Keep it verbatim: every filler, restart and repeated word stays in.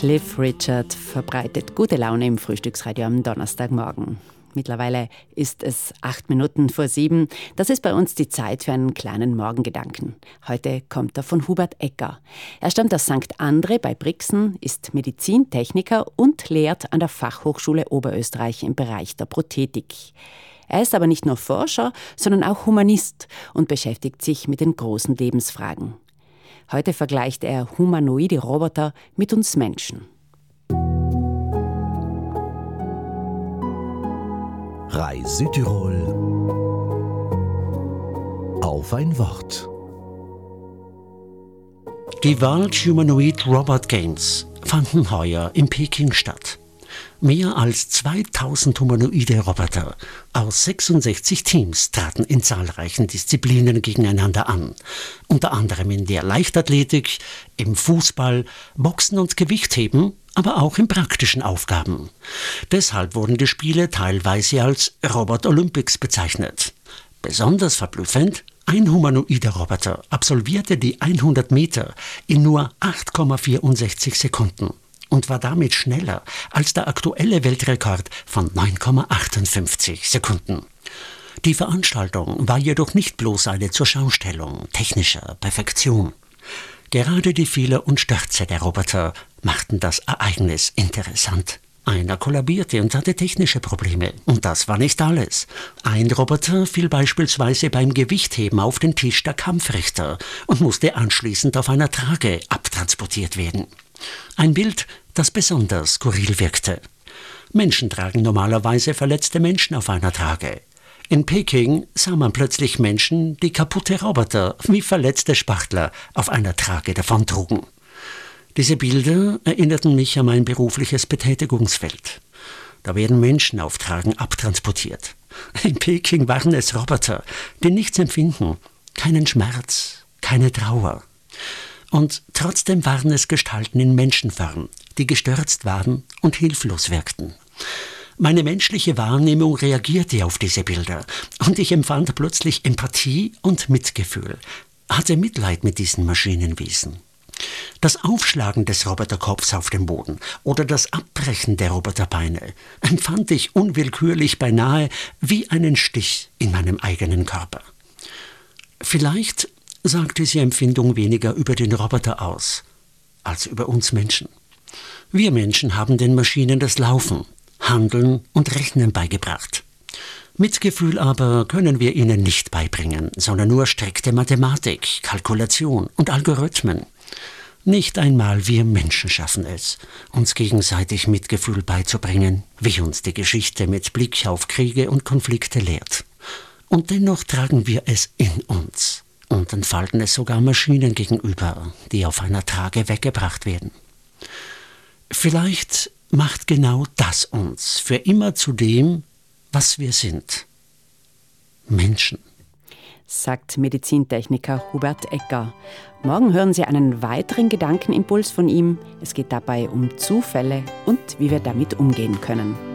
Cliff Richard verbreitet gute Laune im Frühstücksradio am Donnerstagmorgen. Mittlerweile ist es acht Minuten vor sieben. Das ist bei uns die Zeit für einen kleinen Morgengedanken. Heute kommt er von Hubert Egger. Er stammt aus Sankt Andre bei Brixen, ist Medizintechniker und lehrt an der Fachhochschule Oberösterreich im Bereich der Prothetik. Er ist aber nicht nur Forscher, sondern auch Humanist und beschäftigt sich mit den großen Lebensfragen. Heute vergleicht er humanoide Roboter mit uns Menschen. R A I Südtirol auf ein Wort. Die World Humanoid Robot Games fanden heuer in Peking statt. Mehr als zweitausend humanoide Roboter aus sechsundsechzig Teams traten in zahlreichen Disziplinen gegeneinander an. Unter anderem in der Leichtathletik, im Fußball, Boxen und Gewichtheben, aber auch in praktischen Aufgaben. Deshalb wurden die Spiele teilweise als Robot Olympics bezeichnet. Besonders verblüffend: ein humanoider Roboter absolvierte die hundert Meter in nur acht Komma vierundsechzig Sekunden und war damit schneller als der aktuelle Weltrekord von neun Komma achtundfünfzig Sekunden. Die Veranstaltung war jedoch nicht bloß eine Zurschaustellung technischer Perfektion. Gerade die Fehler und Stürze der Roboter machten das Ereignis interessant. Einer kollabierte und hatte technische Probleme. Und das war nicht alles. Ein Roboter fiel beispielsweise beim Gewichtheben auf den Tisch der Kampfrichter und musste anschließend auf einer Trage abtransportiert werden. Ein Bild, das besonders skurril wirkte. Menschen tragen normalerweise verletzte Menschen auf einer Trage. In Peking sah man plötzlich Menschen, die kaputte Roboter wie verletzte Spachtler auf einer Trage davontrugen. Diese Bilder erinnerten mich an mein berufliches Betätigungsfeld. Da werden Menschen auf Tragen abtransportiert. In Peking waren es Roboter, die nichts empfinden, keinen Schmerz, keine Trauer. Und trotzdem waren es Gestalten in Menschenform, die gestürzt waren und hilflos wirkten. Meine menschliche Wahrnehmung reagierte auf diese Bilder und ich empfand plötzlich Empathie und Mitgefühl, hatte Mitleid mit diesen Maschinenwesen. Das Aufschlagen des Roboterkopfs auf dem Boden oder das Abbrechen der Roboterbeine empfand ich unwillkürlich beinahe wie einen Stich in meinem eigenen Körper. Vielleicht sagt diese Empfindung weniger über den Roboter aus, als über uns Menschen. Wir Menschen haben den Maschinen das Laufen, Handeln und Rechnen beigebracht. Mitgefühl aber können wir ihnen nicht beibringen, sondern nur strikte Mathematik, Kalkulation und Algorithmen. Nicht einmal wir Menschen schaffen es, uns gegenseitig Mitgefühl beizubringen, wie uns die Geschichte mit Blick auf Kriege und Konflikte lehrt. Und dennoch tragen wir es in uns und entfalten es sogar Maschinen gegenüber, die auf einer Trage weggebracht werden. Vielleicht macht genau das uns für immer zu dem, was wir sind: Menschen. Sagt Medizintechniker Hubert Egger. Morgen hören Sie einen weiteren Gedankenimpuls von ihm. Es geht dabei um Zufälle und wie wir damit umgehen können.